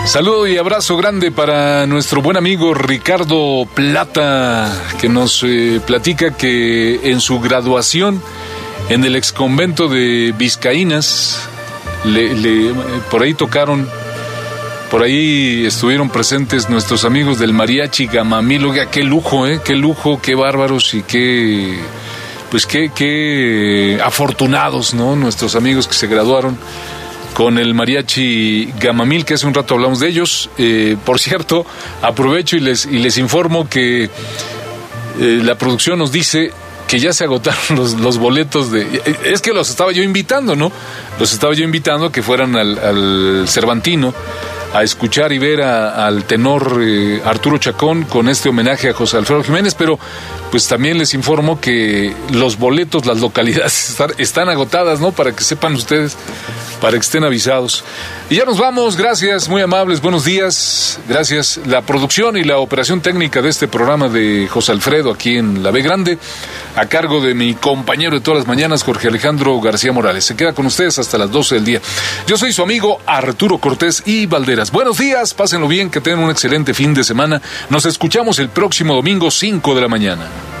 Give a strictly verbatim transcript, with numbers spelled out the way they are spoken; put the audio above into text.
Saludo y abrazo grande para nuestro buen amigo Ricardo Plata, que nos eh, platica que en su graduación en el exconvento de Vizcaínas, le, le, por ahí tocaron, por ahí estuvieron presentes nuestros amigos del Mariachi Gamamil. Oiga, qué lujo, ¿eh? Qué lujo, qué bárbaros y qué, pues qué, qué afortunados, ¿no? Nuestros amigos que se graduaron con el Mariachi Gamamil, que hace un rato hablamos de ellos. Eh, por cierto, aprovecho y les, y les informo que eh, la producción nos dice que ya se agotaron los, los boletos de... Es que los estaba yo invitando, ¿no? Los estaba yo invitando a que fueran al, al Cervantino a escuchar y ver a, al tenor eh, Arturo Chacón con este homenaje a José Alfredo Jiménez, pero pues también les informo que los boletos, las localidades están, están agotadas, ¿no? Para que sepan ustedes, para que estén avisados. Y ya nos vamos, gracias, muy amables, buenos días, gracias. La producción y la operación técnica de este programa de José Alfredo aquí en La B Grande, a cargo de mi compañero de todas las mañanas, Jorge Alejandro García Morales. Se queda con ustedes hasta las doce del día. Yo soy su amigo Arturo Cortés y Valderas. Buenos días, pásenlo bien, que tengan un excelente fin de semana. Nos escuchamos el próximo domingo, cinco de la mañana.